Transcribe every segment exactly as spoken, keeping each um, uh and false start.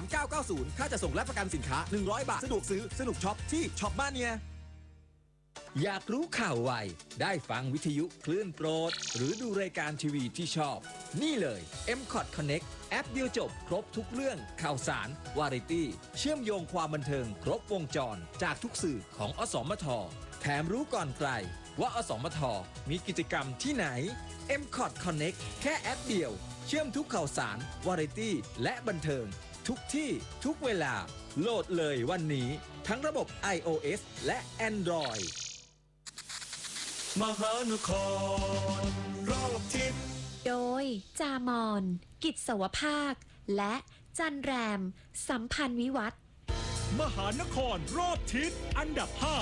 เก้าเก้าศูนย์ค่าจะส่งและประกันสินค้าหนึ่งร้อยบาทสะดวกซื้อสนุกช็อปที่ช็อปบ้านเนี่ยอยากรู้ข่าวไวได้ฟังวิทยุคลื่นโปรดหรือดูรายการทีวีที่ชอบนี่เลย เอ็ม คอท Connect แอปเดียวจบครบทุกเรื่องข่าวสารวาไรตี้เชื่อมโยงความบันเทิงครบวงจรจากทุกสื่อของอสมทแถมรู้ก่อนใครว่าอสมทมีกิจกรรมที่ไหน เอ็ม คอท Connect แค่แอปเดียวเชื่อมทุกข่าวสารวาไรตี้และบันเทิงทุกที่ทุกเวลาโหลดเลยวันนี้ทั้งระบบ ไอ โอ เอส และ Androidมหานครรอบทิศโดยจามอนกิจสวภาคและจันแรมสัมพันธ์วิวัฒน์มหานครรอบทิศอันดับห้า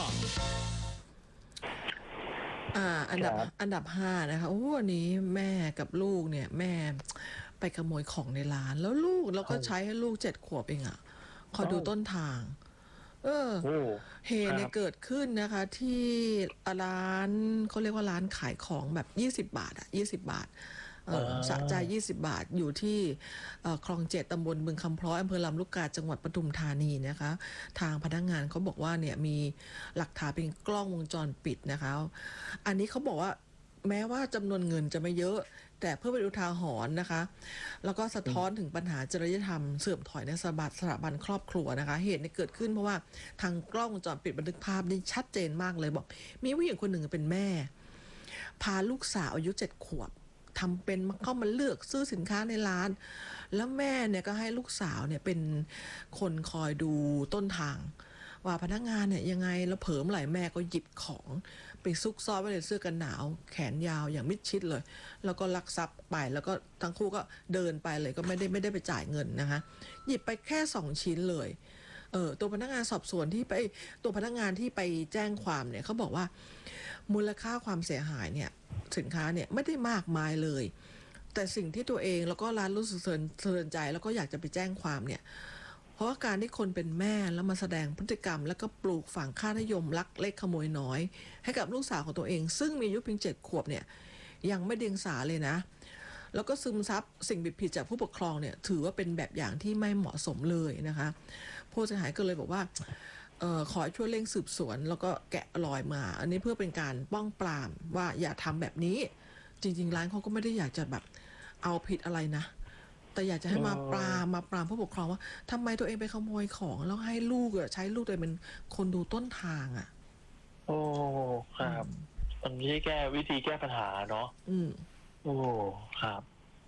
อ่าอันดับอันดับห้านะคะโอ้วันนี้แม่กับลูกเนี่ยแม่ไปขโมยของในร้านแล้วลูกเราก็ใช้ให้ลูกเจ็ดขวบเองอ่ะคอยดูต้นทางเออเหตุเนี่ยเกิดขึ้นนะคะที่ร้านเขาเรียกว่าร้านขายของแบบยี่สิบบาทอ่ะยี่สิบบาทเออสะใจยี่สิบบาทอยู่ที่คลองเจ็ดตำบลบึงคำพร้อยอำเภอลำลูกกาจังหวัดปทุมธานีนะคะทางพนักงานเขาบอกว่าเนี่ยมีหลักฐานเป็นกล้องวงจรปิดนะคะอันนี้เขาบอกว่าแม้ว่าจำนวนเงินจะไม่เยอะแต่เพื่อเป็นอุทาหรณ์นะคะแล้วก็สะท้อนถึงปัญหาจริยธรรมเสื่อมถอยในสถาบันสถาบันครอบครัวนะคะเหตุนี้เกิดขึ้นเพราะว่าทางกล้องวงจรปิดบันทึกภาพนี่ชัดเจนมากเลยบอกมีผู้หญิงคนหนึ่งเป็นแม่พาลูกสาวอายุเจ็ดขวบทำเป็นเข้ามาเลือกซื้อสินค้าในร้านแล้วแม่เนี่ยก็ให้ลูกสาวเนี่ยเป็นคนคอยดูต้นทางว่าพนักงานเนี่ยยังไงแล้วเผลอเมื่อไหร่แม่ก็หยิบของไปซุกซ่อนไว้ในเสื้อกันหนาวแขนยาวอย่างมิดชิดเลยแล้วก็ลักทรัพย์ไปแล้วก็ทั้งคู่ก็เดินไปเลยก็ไม่ได้ไม่ได้ไปจ่ายเงินนะคะหยิบไปแค่สองชิ้นเลยเออตัวพนักงานสอบสวนที่ไปตัวพนักงานที่ไปแจ้งความเนี่ยเขาบอกว่ามูลค่าความเสียหายเนี่ยสินค้าเนี่ยไม่ได้มากมายเลยแต่สิ่งที่ตัวเองแล้วก็ร้านรู้สึกเตือนใจแล้วก็อยากจะไปแจ้งความเนี่ยเพราะว่าการที่คนเป็นแม่แล้วมาแสดงพฤติกรรมแล้วก็ปลูกฝังค่านิยมลักเล็กขโมยน้อยให้กับลูกสาวของตัวเองซึ่งมีอายุเพียงเจ็ดขวบเนี่ยยังไม่เดียงสาเลยนะแล้วก็ซึมซับสิ่งผิดๆจากผู้ปกครองเนี่ยถือว่าเป็นแบบอย่างที่ไม่เหมาะสมเลยนะคะผู้เสียหายก็เลยบอกว่าเอ่อขอช่วยเร่งสืบสวนแล้วก็แกะรอยมาอันนี้เพื่อเป็นการป้องปรามว่าอย่าทำแบบนี้จริงๆร้านเขาก็ไม่ได้อยากจะแบบเอาผิดอะไรนะแต่อยากจะให้มาปรามมาปรามผู้ปกครองว่าทำไมตัวเองไปขโมยของแล้วให้ลูกอะใช้ลูกตัวเองเป็นคนดูต้นทางอ่ะโอ้ครับมันไม่ใช่แก้วิธีแก้ปัญหาเนาะอืมโอ้ครับ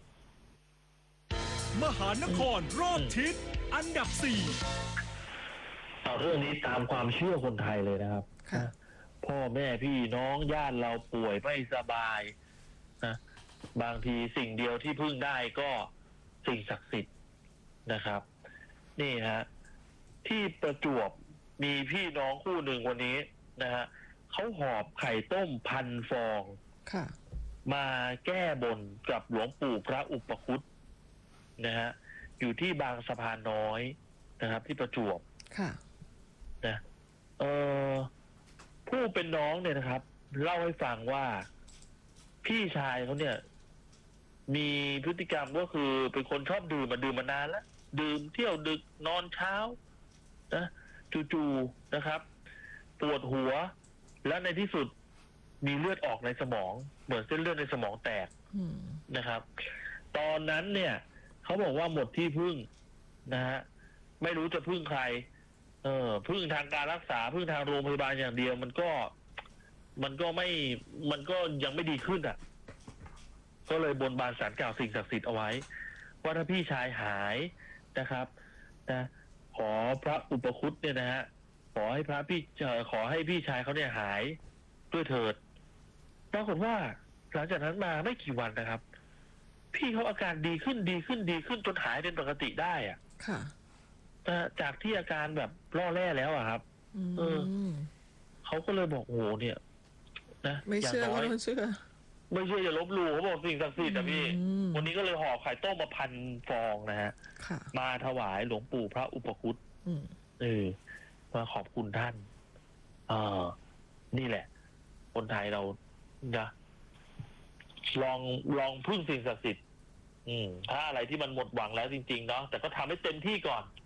มหานครรอบทิศอันดับสี่เอาเรื่องนี้ตามความเชื่อคนไทยเลยนะครับพ่อแม่พี่น้องญาติเราป่วยไม่สบายนะบางทีสิ่งเดียวที่พึ่งได้ก็สิ่งศักดิ์สิทธิ์นะครับนี่ฮะที่ประจวบมีพี่น้องคู่หนึ่งวันนี้นะฮะเขาหอบไข่ต้มพันฟองมาแก้บนกับหลวงปู่พระอุปคุตนะฮะอยู่ที่บางสะพานน้อยนะครับที่ประจวบนะเออผู้เป็นน้องเนี่ยนะครับเล่าให้ฟังว่าพี่ชายเขาเนี่ยมีพฤติกรรมก็คือเป็นคนชอบดื่มมาดื่มมานานแล้วดื่มเที่ยวดึกนอนเช้านะจู่ๆนะครับปวดหัวแล้วในที่สุดมีเลือดออกในสมองเหมือนเส้นเลือดในสมองแตกนะครับตอนนั้นเนี่ยเขาบอกว่าหมดที่พึ่งนะฮะไม่รู้จะพึ่งใครเออพึ่งทางการรักษาพึ่งทางโรงพยาบาลอย่างเดียวมันก็มันก็ไม่มันก็ยังไม่ดีขึ้นอ่ะก็เลยบนบานศาลกล่าวสิ่งศักดิ์สิทธิ์เอาไว้ว่าถ้าพี่ชายหายนะครับนะขอพระอุปคุตเนี่ยนะฮะขอให้พระพี่ขอให้พี่ชายเขาเนี่ยหายด้วยเถิดปรากฏว่าหลังจากนั้นมาไม่กี่วันนะครับพี่เขาอาการดีขึ้นดีขึ้นดีขึ้นจนหายเป็นปกติได้อ่ะค่ะจากที่อาการแบบล่อแร่แล้วอ่ะครับเออเขาก็เลยบอกโอ้โหเนี่ยนะไม่เชื่อก็ไม่เชื่อไม่เชื่ออย่าลบหลู่เขาบอกสิ่งศักดิ์สิทธิ์นะพี่วันนี้ก็เลยห่อไข่ต้มมาพันฟองนะฮะมาถวายหลวงปู่พระอุปคุตเออมาขอบคุณท่านเออนี่แหละคนไทยเรานะลองลองพึ่งสิ่งศักดิ์สิทธิ์อืมถ้าอะไรที่มันหมดหวังแล้วจริงๆเนาะแต่ก็ทำให้เต็มที่ก่อน